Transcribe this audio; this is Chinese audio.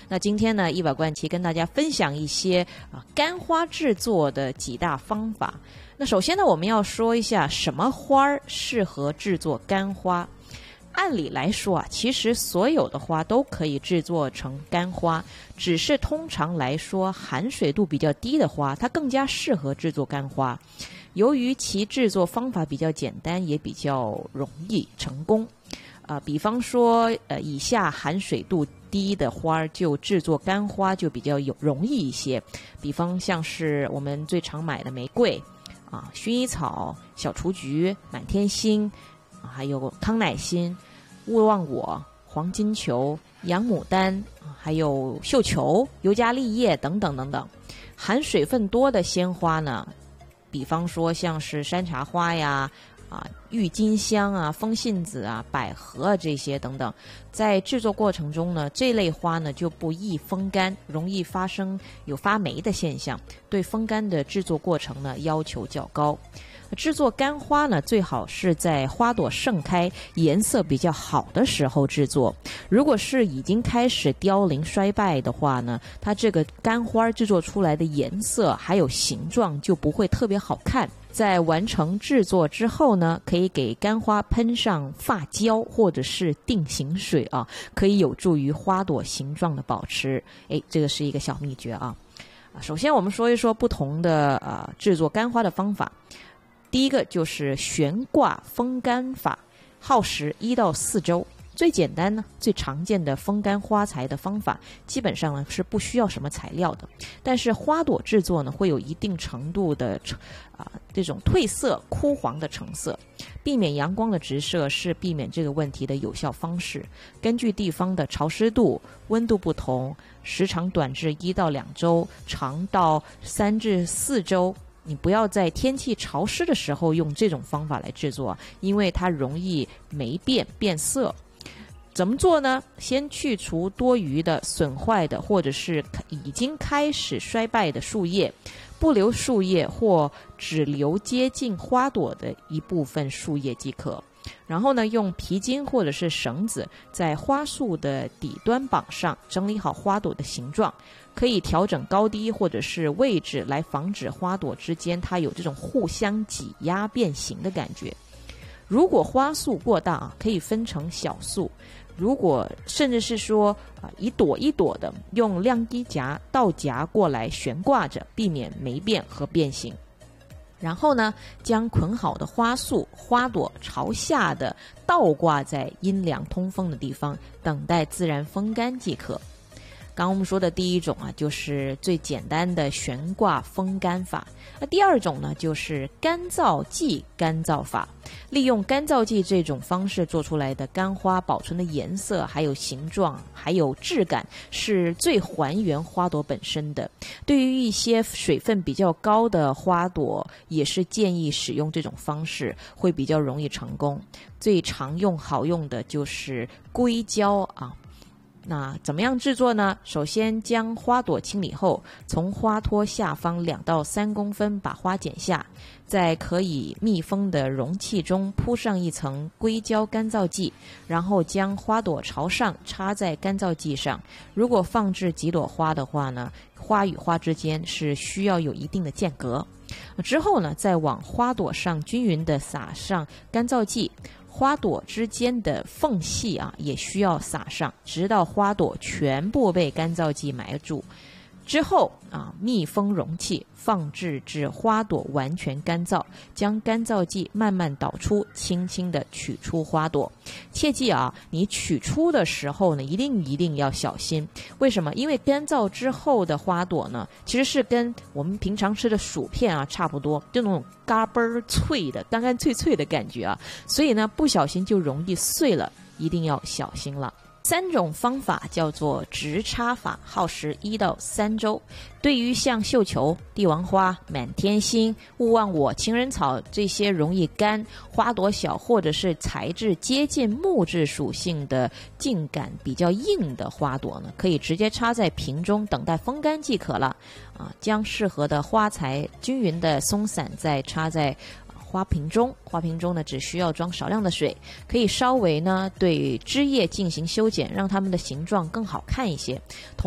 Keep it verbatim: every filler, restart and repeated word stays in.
那今天呢，一把罐奇跟大家分享一些啊干花制作的几大方法。那首先呢，我们要说一下什么花适合制作干花。按理来说啊，其实所有的花都可以制作成干花，只是通常来说，含水度比较低的花，它更加适合制作干花。由于其制作方法比较简单，也比较容易成功。呃，比方说，呃，以下含水度低的花就制作干花就比较有容易一些。比方像是我们最常买的玫瑰啊、薰衣草、小雏菊、满天星。还有康乃馨、勿忘我、黄金球、洋牡丹，还有绣球、尤加利叶等等等等。含水分多的鲜花呢，比方说像是山茶花呀、啊郁金香啊、风信子啊、百合啊这些等等，在制作过程中呢，这类花呢就不易风干，容易发生有发霉的现象，对风干的制作过程呢要求较高。制作干花呢，最好是在花朵盛开、颜色比较好的时候制作。如果是已经开始凋零衰败的话呢，它这个干花制作出来的颜色还有形状就不会特别好看。在完成制作之后呢，可以给干花喷上发胶或者是定型水啊，可以有助于花朵形状的保持。诶，这个是一个小秘诀啊。首先我们说一说不同的呃制作干花的方法。第一个就是悬挂风干法，耗时一到四周。最简单呢，最常见的风干花材的方法，基本上呢是不需要什么材料的。但是花朵制作呢，会有一定程度的啊、呃、这种褪色、枯黄的成色。避免阳光的直射是避免这个问题的有效方式。根据地方的潮湿度、温度不同，时长短至一到两周，长到三至四周。你不要在天气潮湿的时候用这种方法来制作，因为它容易霉变变色。怎么做呢？先去除多余的、损坏的或者是已经开始衰败的树叶，不留树叶或只留接近花朵的一部分树叶即可。然后呢，用皮筋或者是绳子在花束的底端绑上，整理好花朵的形状，可以调整高低或者是位置来防止花朵之间它有这种互相挤压变形的感觉。如果花束过大啊，可以分成小束。如果甚至是说啊，一朵一朵的用晾衣夹倒夹过来悬挂着，避免霉变和变形。然后呢，将捆好的花束、花朵朝下的倒挂在阴凉通风的地方，等待自然风干即可。刚刚我们说的第一种啊，就是最简单的悬挂风干法。那第二种呢，就是干燥剂干燥法。利用干燥剂这种方式做出来的干花，保存的颜色、还有形状、还有质感，是最还原花朵本身的。对于一些水分比较高的花朵，也是建议使用这种方式，会比较容易成功。最常用好用的就是硅胶啊。那怎么样制作呢？首先将花朵清理后，从花托下方两到三公分把花剪下，在可以密封的容器中铺上一层硅胶干燥剂，然后将花朵朝上插在干燥剂上。如果放置几朵花的话呢，花与花之间是需要有一定的间隔。之后呢，再往花朵上均匀地撒上干燥剂。花朵之间的缝隙啊，也需要撒上，直到花朵全部被干燥剂埋住。之后啊，密封容器放置至花朵完全干燥，将干燥剂慢慢导出，轻轻地取出花朵。切记啊，你取出的时候呢，一定一定要小心。为什么？因为干燥之后的花朵呢，其实是跟我们平常吃的薯片啊差不多，就那种嘎嘣脆的、干干脆脆的感觉啊，所以呢，不小心就容易碎了，一定要小心了。三种方法叫做直插法，耗时一到三周。对于像绣球、帝王花、满天星、勿忘我、情人草这些容易干、花朵小或者是材质接近木质属性的茎感比较硬的花朵呢，可以直接插在瓶中等待风干即可了。啊，将适合的花材均匀的松散再插在花瓶中，花瓶中呢只需要装少量的水，可以稍微呢对枝叶进行修剪，让它们的形状更好看一些。